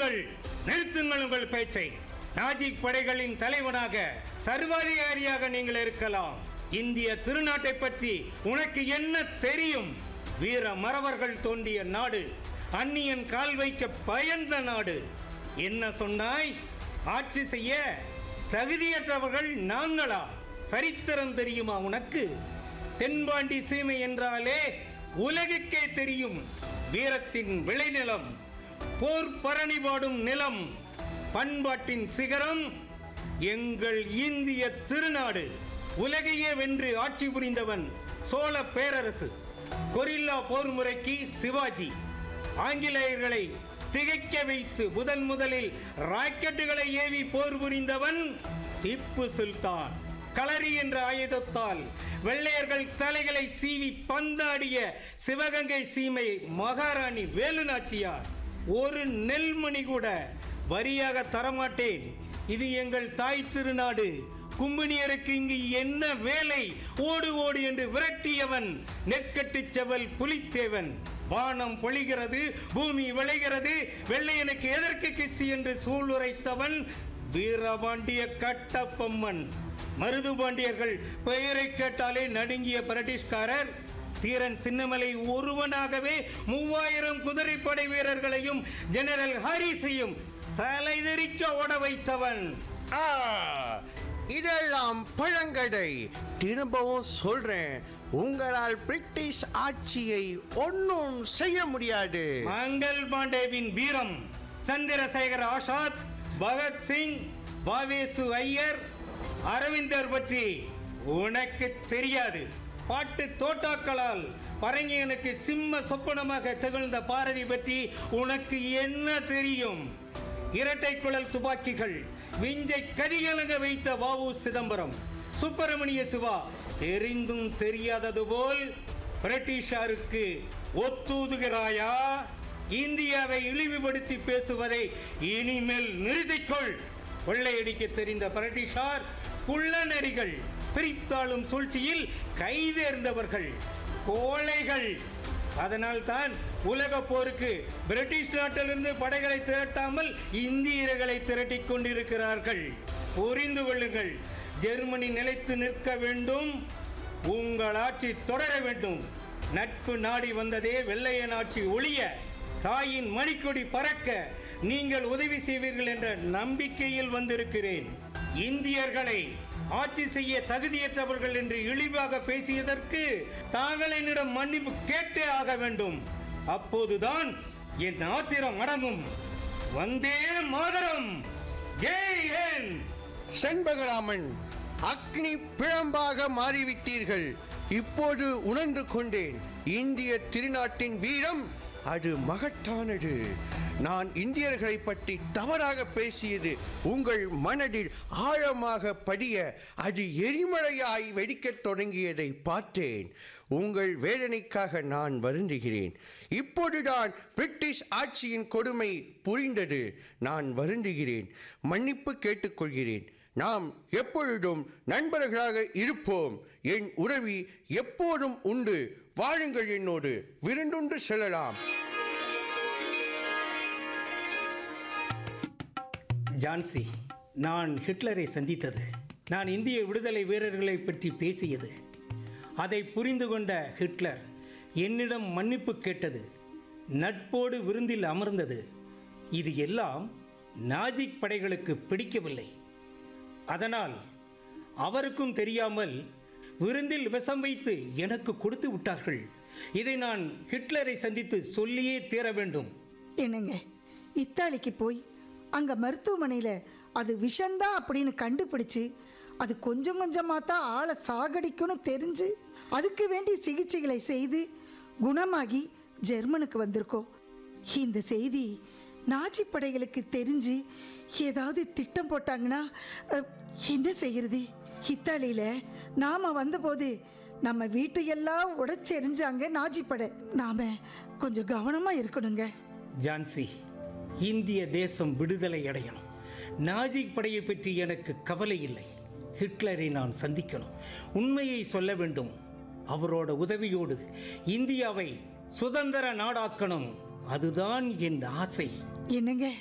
நிறுத்துங்கள் உங்கள் பேச்சை. நாஜிக் படைகளின் தலைவனாக சர்வாதிகாரியாக நீங்கள் இருக்கலாம். இந்திய திருநாட்டை பற்றி உனக்கு என்ன தெரியும்? வீர மறவர்கள் தோண்டிய நாடு, அந்நியன் கால் வைக்க பயந்த நாடு. என்ன சொன்னாய்? ஆட்சி செய்ய தகுதியற்றவர்கள் நாங்களா? சரித்திரம் தெரியுமா உனக்கு? தென்பாண்டி சீமை என்றாலே உலகுக்கே தெரியும். வீரத்தின் விளைநிலம், போர் பரணி பாடும் நிலம், பண்பாட்டின் சிகரம் எங்கள் இந்திய திருநாடு. உலகையே வென்று ஆட்சி புரிந்தவன் சோழ பேரரசு. கொரில்லா போர் முறைக்கு சிவாஜி. ஆங்கிலேயர்களை திகைக்க வைத்து முதலில் ராக்கெட்டுகளை ஏவி போர் புரிந்தவன் திப்பு சுல்தான். களரி என்ற ஆயுதத்தால் வெள்ளையர்கள் தலைகளை சீவி பந்தாடிய சிவகங்கை சீமை மகாராணி வேலுநாச்சியார். ஒரு நெல்மணி கூட வரியாக தரமாட்டேன், இது எங்கள் தாய் திருநாடு, கும்பினியருக்கு இங்கு என்ன வேலை, ஓடு ஓடு என்று விரட்டியவன் நெற்கட்டு செவல் புலித்தேவன். வானம் பொழிகிறது, பூமி விளைகிறது, வெள்ளையனுக்கு எதற்கு கிசி என்று சூளுரைத்தவன் வீரபாண்டிய கட்டபொம்மன். மருதுபாண்டியர்கள் பெயரை கேட்டாலே நடுங்கிய பிரிட்டிஷ்காரர் தீரன் சின்னமலை ஒருவனாகவே 3000 குதிரைப்படை வீரர்களையும் ஜெனரல் ஹாரிஸையும் தலைதெறிக்க ஓட வைத்தவன். இதெல்லாம் பழங்கடை. திரும்பவும் சொல்றேன், உங்களால் பிரிட்டிஷ் ஆட்சியை ஒன்றும் செய்ய முடியாது. மங்கள் பாண்டேவின் வீரம், சந்திரசேகர் ஆசாத், பகத்சிங், வாவேசு ஐயர், அரவிந்தர் பற்றி உனக்கு தெரியாது. பாட்டு தோட்டாக்களால் பரங்கியனுக்கு சிம்ம சொப்பனமாக திகழ்ந்த பாரதி பற்றி உனக்கு என்ன தெரியும்? இரட்டை குழல் துப்பாக்கிகள் விஞ்சை கதிகலங்க வைத்த வாவு சிதம்பரம், சுப்பிரமணிய சிவா தெரிந்தும் தெரியாதது போல் பிரிட்டிஷாருக்கு ஒத்தூதுகிறாயா? இந்தியாவை இழிவுபடுத்தி பேசுவதை இனிமேல் நிறுத்திக்கொள். கொள்ளையடிக்க தெரிந்த பிரிட்டிஷார் குள்ளநரிகள், பிரித்தாளும் சூழ்ச்சியில் கைதேர்ந்தவர்கள், கோழைகள். அதனால் தான் உலக போருக்கு பிரிட்டிஷ் நாட்டிலிருந்து படைகளை திரட்டாமல் இந்தியர்களை திரட்டிக் கொண்டிருக்கிறார்கள். புரிந்து கொள்ளுங்கள், ஜெர்மனி நிலைத்து நிற்க வேண்டும், உங்கள் ஆட்சி தொடர வேண்டும். நட்பு நாடி வந்ததே வெள்ளையன் ஆட்சி ஒழிய, தாயின் மணிக்கொடி பறக்க நீங்கள் உதவி செய்வீர்கள் என்ற நம்பிக்கையில் வந்திருக்கிறேன். இந்தியர்களை ஆட்சி செய்ய தகுதியற்றவர்கள் என்று இழிவாக பேசியதற்கு தாங்கள் என்னிடம் மன்னிப்பு கேட்டே ஆக வேண்டும். அப்போதுதான் என் ஆத்திரம் அடங்கும். வந்தே மாதரம், ஜெய் ஹிந்த். செண்பகராமன், அக்னி பிழம்பாக மாறிவிட்டீர்கள். இப்போது உணர்ந்து கொண்டேன், இந்திய திருநாட்டின் வீரம் அது மகத்தானது. நான் இந்தியர்களை பற்றி தவறாக பேசியது உங்கள் மனதில் ஆழமாக படிய அது எரிமலையாய் வெடிக்கத் தொடங்கியதை பார்த்தேன். உங்கள் வேதனைக்காக நான் வருந்துகிறேன். இப்போதுதான் பிரிட்டிஷ் ஆட்சியின் கொடுமை புரிந்தது. நான் வருந்துகிறேன், மன்னிப்பு கேட்டுக்கொள்கிறேன். நாம் எப்பொழுதும் நண்பர்களாக இருப்போம். என் உறவி எப்போதும் உண்டு. வாழுங்கள், என்னோடு விருந்துண்டு செல்லலாம். ஜான்சி, நான் ஹிட்லரை சந்தித்தது, நான் இந்திய விடுதலை வீரர்களை பற்றி பேசியது, அதை புரிந்து கொண்ட ஹிட்லர் என்னிடம் மன்னிப்பு கேட்டது, நட்போடு விருந்தில் அமர்ந்தது, இது எல்லாம் நாஜிக் படைகளுக்கு பிடிக்கவில்லை. அதனால் அவருக்கும் தெரியாமல் விருந்தில் விஷம் வைத்து எனக்கு கொடுத்து விட்டார்கள். இதை நான் ஹிட்லரை சந்தித்து சொல்லியே தீர வேண்டும். என்னங்க, இத்தாலிக்கு போய் அங்கே மருத்துவமனையில் அது விஷந்தான் அப்படின்னு கண்டுபிடிச்சு அது கொஞ்சம் கொஞ்சமாக தான் ஆளை சாகடிக்கும்னு தெரிஞ்சு அதுக்கு வேண்டிய சிகிச்சைகளை செய்து குணமாகி ஜெர்மனுக்கு வந்திருக்கோம். இந்த செய்தி நாஜி படைகளுக்கு தெரிஞ்சு ஏதாவது திட்டம் போட்டாங்கன்னா என்ன செய்கிறது? இத்தாலியில் நாம் வந்தபோது நம்ம வீட்டையெல்லாம் உடைச்செறிஞ்சாங்க நாஜி படை. நாம் கொஞ்சம் கவனமாக இருக்கணுங்க. ஜான்சி, இந்திய தேசம் விடுதலை அடையணும். நாஜிக் படையை பற்றி எனக்கு கவலை இல்லை. ஹிட்லரை நான் சந்திக்கணும், உண்மையை சொல்ல வேண்டும். அவரோட உதவியோடு இந்தியாவை சுதந்திர நாடாக்கணும். அதுதான் என் ஆசை. என்னங்க,